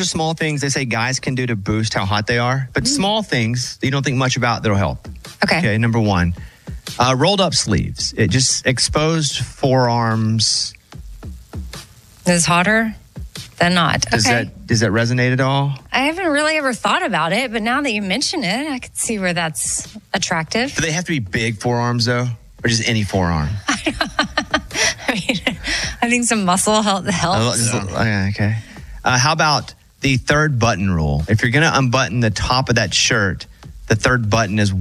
are small things they say guys can do to boost how hot they are, but small things that you don't think much about that'll help. Okay. Number one, rolled up sleeves. It just exposed forearms. Is hotter than not. Does that resonate at all? I haven't really ever thought about it, but now that you mention it, I can see where that's attractive. Do they have to be big forearms, though? Or just any forearm? I mean, I think some muscle helps. Okay. How about the third button rule? If you're going to unbutton the top of that shirt, the third button is